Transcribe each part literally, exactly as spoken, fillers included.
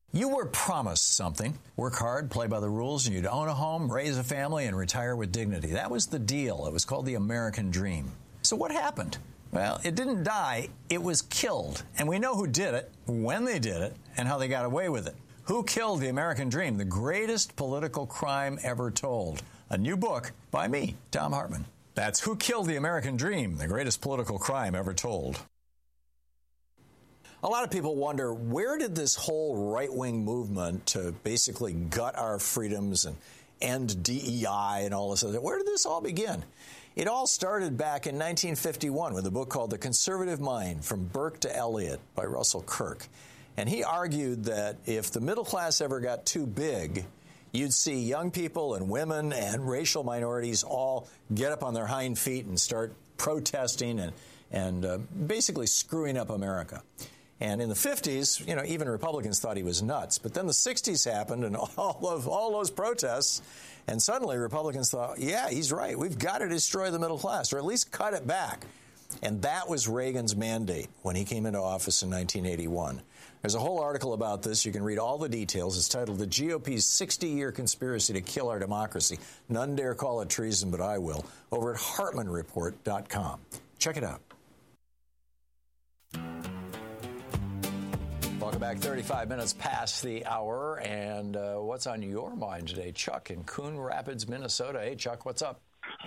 You were promised something. Work hard, play by the rules, and you'd own a home, raise a family, and retire with dignity. That was the deal. It was called the American Dream. So what happened? Well, it didn't die. It was killed. And we know who did it, when they did it, and how they got away with it. Who Killed the American Dream? The greatest political crime ever told. A new book by me, Thom Hartmann. That's Who Killed the American Dream? The greatest political crime ever told. A lot of people wonder, where did this whole right-wing movement to basically gut our freedoms and end D E I and all this other, where did this all begin? It all started back in nineteen fifty-one with a book called The Conservative Mind, From Burke to Eliot by Russell Kirk. And he argued that if the middle class ever got too big, you'd see young people and women and racial minorities all get up on their hind feet and start protesting and, and uh, basically screwing up America. And in the fifties, you know, even Republicans thought he was nuts. But then the sixties happened and all of all those protests, and suddenly Republicans thought, yeah, he's right. We've got to destroy the middle class, or at least cut it back. And that was Reagan's mandate when he came into office in nineteen eighty-one. There's a whole article about this. You can read all the details. It's titled The G O P's sixty-year Conspiracy to Kill Our Democracy. None dare call it treason, but I will. Over at Hartmann Report dot com. Check it out. Welcome back. thirty-five minutes past the hour. And uh, what's on your mind today? Chuck in Coon Rapids, Minnesota. Hey, Chuck, what's up?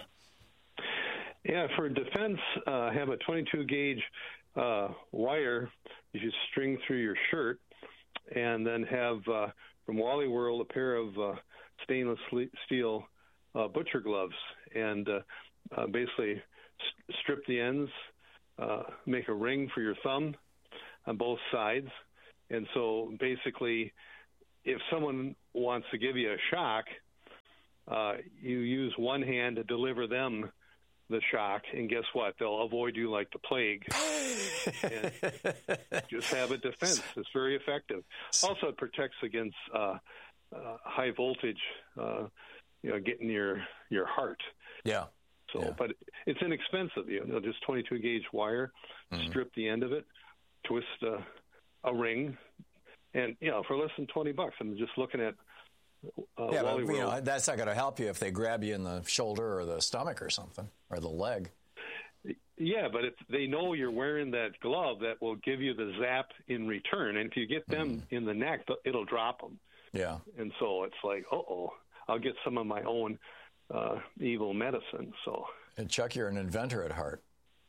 Yeah, for defense, uh, have a twenty-two gauge uh, wire you string through your shirt, and then have uh, from Wally World a pair of uh, stainless steel uh, butcher gloves, and uh, uh, basically st- strip the ends, uh, make a ring for your thumb on both sides. And so basically, if someone wants to give you a shock, uh, you use one hand to deliver them the shock, and guess what? They'll avoid you like the plague. And just have a defense. It's very effective. Also, it protects against uh, uh, high voltage, uh, you know, getting your your heart. Yeah. So, yeah. But it's inexpensive. You know, just twenty-two gauge wire, mm-hmm. strip the end of it, twist a, a ring, and you know, for less than twenty bucks. I'm just looking at. Uh, yeah, but you know, that's not going to help you if they grab you in the shoulder or the stomach or something, or the leg. Yeah, but if they know you're wearing that glove, that will give you the zap in return. And if you get them mm. in the neck, it'll drop them. Yeah. And so it's like, uh-oh, I'll get some of my own uh, evil medicine. So. And Chuck, you're an inventor at heart.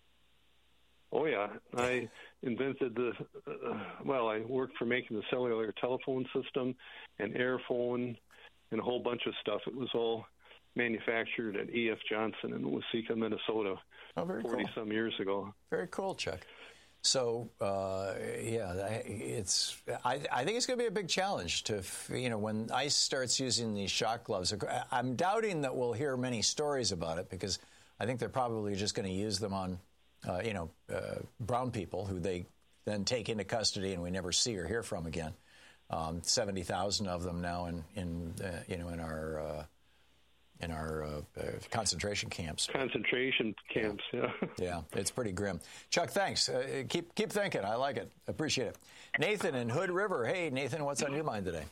Oh, yeah. I invented the, uh, well, I worked for making the cellular telephone system and Airphone and a whole bunch of stuff. It was all manufactured at E F Johnson in Waseca, Minnesota, oh, very forty cool. some years ago. Very cool, Chuck. So, uh, yeah, it's. I, I think it's going to be a big challenge to, you know, when ICE starts using these shock gloves. I'm doubting that we'll hear many stories about it, because I think they're probably just going to use them on, uh, you know, uh, brown people who they then take into custody and we never see or hear from again. Um, seventy thousand of them now in, in uh, you know, in our uh, in our uh, uh, concentration camps. Concentration camps, yeah. Yeah, yeah, it's pretty grim. Chuck, thanks. Uh, keep keep thinking. I like it. Appreciate it. Nathan in Hood River. Hey, Nathan, what's on your mind today?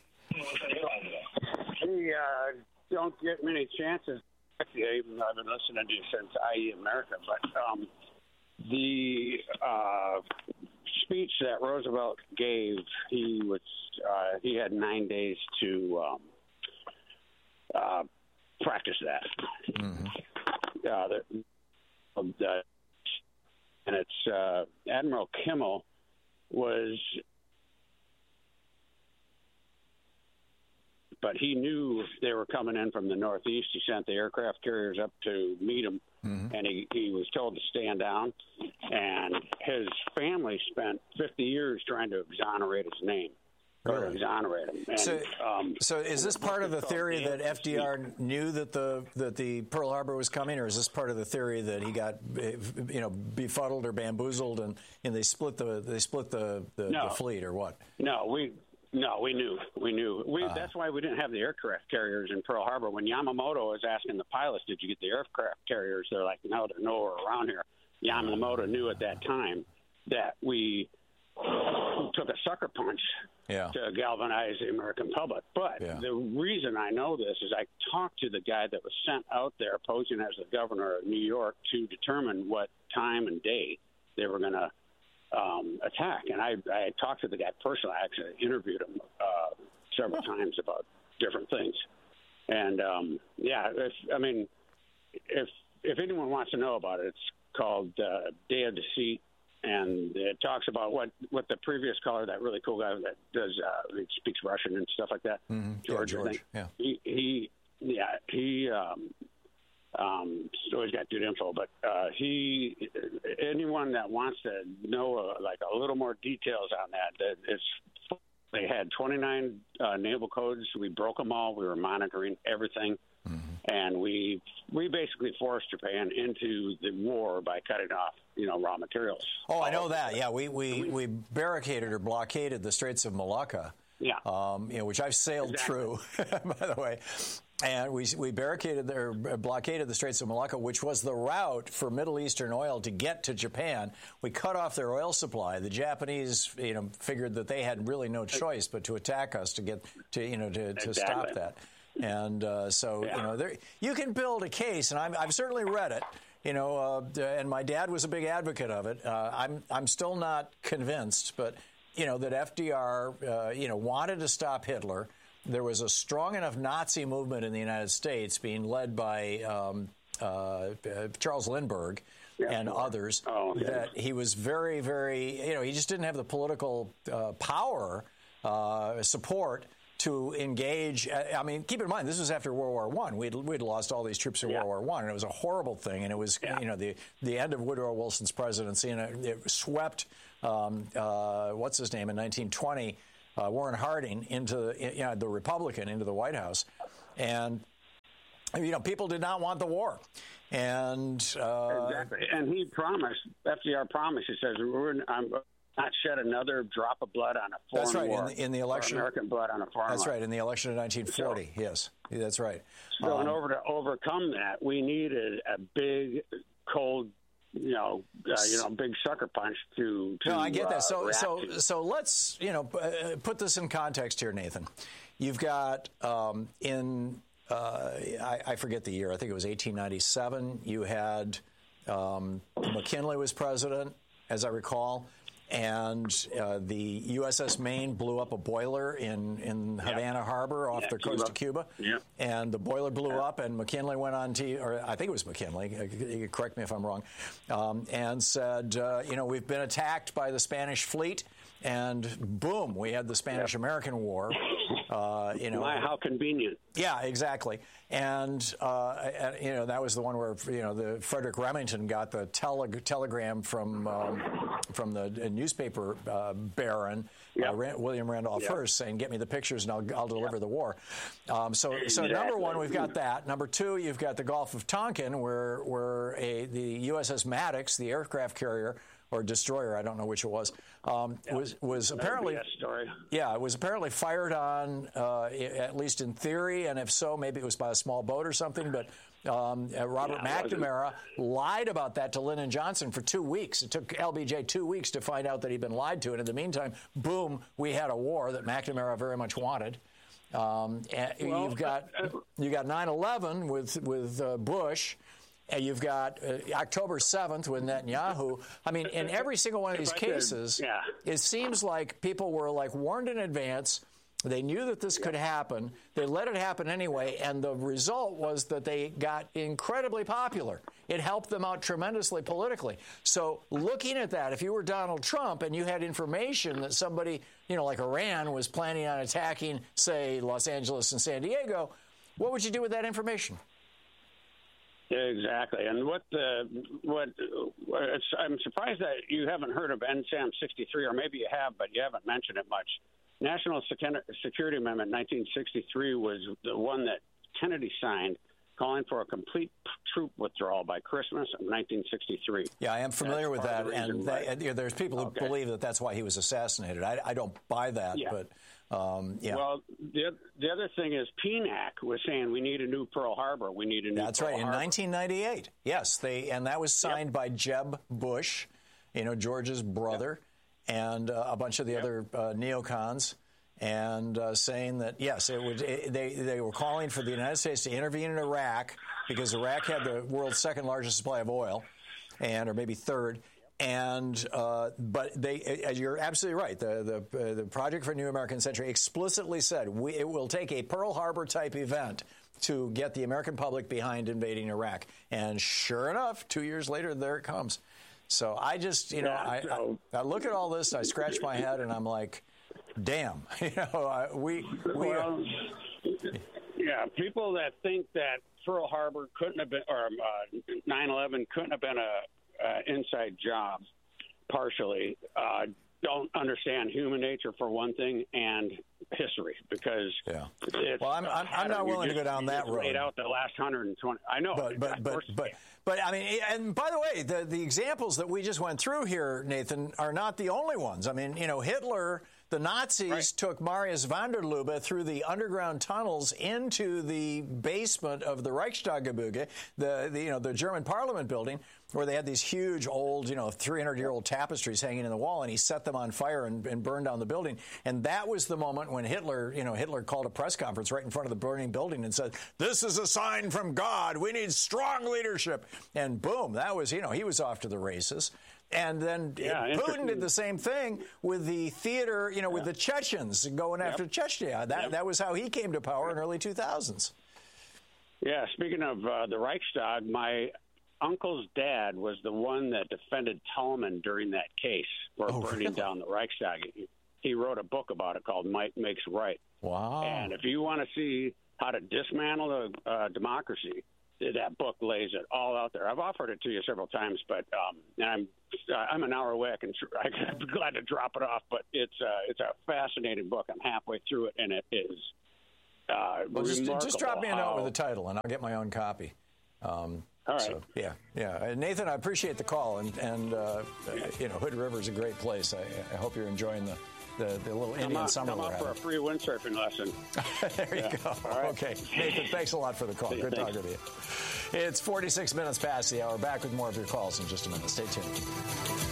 Hey, uh, don't get many chances. Even though I've been listening to you since I E America, but um, the uh, speech that Roosevelt gave, he was uh, he had nine days to um, uh, practice that. Mm-hmm. Uh, the, the, and it's uh, Admiral Kimmel was, but he knew they were coming in from the northeast. He sent the aircraft carriers up to meet them, mm-hmm. and he, he was told to stand down. And his family spent fifty years trying to exonerate his name. Really? To exonerate him. And, so, um, so is this part of the theory that F D R knew that the that the Pearl Harbor was coming, or is this part of the theory that he got, you know, befuddled or bamboozled, and, and they split the they split the, the, no. the fleet, or what? No, we. No, we knew. We knew. We, uh, that's why we didn't have the aircraft carriers in Pearl Harbor. When Yamamoto was asking the pilots, did you get the aircraft carriers? They're like, no, they're nowhere around here. Yamamoto knew at that time that we took a sucker punch yeah. to galvanize the American public. But yeah. the reason I know this is I talked to the guy that was sent out there posing as the governor of New York to determine what time and day they were going to um, attack. And I, I talked to the guy personally. I actually interviewed him uh, several times about different things. And, um, yeah, if, I mean, if if anyone wants to know about it, it's called uh, Day of Deceit. And it talks about what, what the previous caller, that really cool guy that does, uh, he speaks Russian and stuff like that, mm-hmm. George, yeah, George. I think. Yeah. He, he, yeah, he, um, um, always got good info, but uh, he, anyone that wants to know uh, like a little more details on that, that it's, they had twenty-nine uh, naval codes. We broke them all. We were monitoring everything. Mm-hmm. And we we basically forced Japan into the war by cutting off, you know, raw materials. Oh, I know that. Yeah, we, we, we barricaded or blockaded the Straits of Malacca. Yeah. Um, you know, which I've sailed exactly. through, by the way. And we we barricaded or blockaded the Straits of Malacca, which was the route for Middle Eastern oil to get to Japan. We cut off their oil supply. The Japanese, you know, figured that they had really no choice but to attack us to get to, you know, to, to exactly. stop that. And uh, so, yeah. you know, there, you can build a case, and I'm, I've certainly read it. You know, uh, and my dad was a big advocate of it. Uh, I'm I'm still not convinced, but you know that F D R, uh, you know, wanted to stop Hitler. There was a strong enough Nazi movement in the United States being led by um, uh, Charles Lindbergh yeah, and sure. others oh, yeah. that he was very, very, you know, he just didn't have the political uh, power, uh, support to engage. I mean, keep in mind, this was after World War One. We'd, we'd lost all these troops in yeah. World War One, and it was a horrible thing. And it was, yeah. you know, the, the end of Woodrow Wilson's presidency, and it, it swept, um, uh, what's his name, in nineteen twenty, Uh, Warren Harding into you know, the Republican into the White House, and you know people did not want the war, and uh, exactly. And he promised, F D R promised. He says, "We're I'm not shed another drop of blood on a foreign that's right war." in the, in the election, American blood on a foreign. That's war. right in the election of nineteen forty. So, yes, that's right. So, um, in order to overcome that, we needed a big, cold. You know, uh, you know, big sucker punch to. to no, I get that. Uh, so, so, to. so let's you know uh, put this in context here, Nathan. You've got um, in uh, I, I forget the year. I think it was eighteen ninety-seven. You had um, McKinley was president, as I recall, and uh, the U S S Maine blew up a boiler in, in Havana yeah. Harbor off yeah, the coast Cuba. of Cuba. Yeah. And the boiler blew yeah. up, and McKinley went on to, or I think it was McKinley, uh, correct me if I'm wrong, um, and said, uh, you know, we've been attacked by the Spanish fleet, and boom, we had the Spanish-American War. Uh, you know, My, how convenient. Yeah, exactly. And, uh, and, you know, that was the one where, you know, the Frederick Remington got the tele- telegram from um, from the newspaper uh, baron, yep. uh, Rand- William Randolph yep. Hearst, saying, get me the pictures and I'll, I'll deliver yep. the war. Um, so, so exactly. number one, we've got that. Number two, you've got the Gulf of Tonkin, where, where a, the U S S Maddox, the aircraft carrier, or destroyer, I don't know which it was, um, yeah. was was apparently story. yeah, it was apparently fired on, uh, at least in theory, and if so, maybe it was by a small boat or something. But um, uh, Robert yeah, McNamara lied about that to Lyndon Johnson for two weeks. It took L B J two weeks to find out that he'd been lied to, and in the meantime, boom, we had a war that McNamara very much wanted. Um, and well, you've got uh, you got nine eleven with with uh, Bush. And you've got uh, October seventh with Netanyahu. I mean, in every single one of these cases, yeah. it seems like people were like warned in advance. They knew that this could happen. They let it happen anyway. And the result was that they got incredibly popular. It helped them out tremendously politically. So looking at that, if you were Donald Trump and you had information that somebody, you know, like Iran was planning on attacking, say, Los Angeles and San Diego, what would you do with that information? Exactly, and what the what it's, I'm surprised that you haven't heard of N SAM sixty-three, or maybe you have, but you haven't mentioned it much. National Security Amendment nineteen sixty-three was the one that Kennedy signed, calling for a complete troop withdrawal by Christmas of nineteen sixty-three. Yeah, I am familiar that's with that, and that, and, you know, there's people who okay. believe that that's why he was assassinated. I, I don't buy that, yeah. but. Um, yeah. Well, the the other thing is P NAC was saying we need a new Pearl Harbor. We need a new. That's Pearl right. Harbor. In nineteen ninety-eight, yes, they and that was signed yep. by Jeb Bush, you know, George's brother, and uh, a bunch of the yep. other uh, neocons, and uh, saying that, yes, it would. It, they, they were calling for the United States to intervene in Iraq because Iraq had the world's second largest supply of oil, and or maybe third. And uh, but they, you're absolutely right. The the, uh, the Project for a New American Century explicitly said we, it will take a Pearl Harbor type event to get the American public behind invading Iraq. And sure enough, two years later, there it comes. So I just, you know, yeah, I, so. I, I look at all this, I scratch my head, and I'm like, damn, you know, I, we we. Well, yeah, people that think that Pearl Harbor couldn't have been, or uh, nine eleven couldn't have been a Uh, inside job, partially, uh, don't understand human nature for one thing, and history, because yeah. it's, well, I'm I'm, I'm not willing just, to go down that road. Laid out the last one hundred twenty. I know, but but but but, but I mean, and by the way, the the examples that we just went through here, Nathan, are not the only ones. I mean, you know, Hitler. The Nazis right. took Marius van der Lubbe through the underground tunnels into the basement of the Reichstaggebäude, the, the you know the German Parliament building, where they had these huge old you know three hundred year old tapestries hanging in the wall, and he set them on fire and, and burned down the building. And that was the moment when Hitler, you know, Hitler called a press conference right in front of the burning building and said, "This is a sign from God. We need strong leadership." And boom, that was you know he was off to the races. And then yeah, Putin did the same thing with the theater, you know, yeah. with the Chechens going yep. after Chechnya. That yep. that was how he came to power in early two thousands. Yeah, speaking of uh, the Reichstag, my uncle's dad was the one that defended Tolman during that case for oh, burning really? down the Reichstag. He, he wrote a book about it called Might Makes Right. Wow. And if you want to see how to dismantle a uh, democracy, that book lays it all out there. I've offered it to you several times, but um, and I'm uh, I'm an hour away. I can tr- I'm glad to drop it off, but it's uh, it's a fascinating book. I'm halfway through it, and it is uh, well, just, remarkable. Just drop me a note how... with the title, and I'll get my own copy. Um, all right. So, yeah, yeah. Uh, Nathan, I appreciate the call, and and uh, yeah. you know Hood River is a great place. I, I hope you're enjoying the. The, the little Indian come summer come we're out having. for a free windsurfing lesson. There you yeah. go. Right. Okay. Nathan, thanks a lot for the call. Good Thanks. talking to you. It's forty-six minutes past the hour. Back with more of your calls in just a minute. Stay tuned.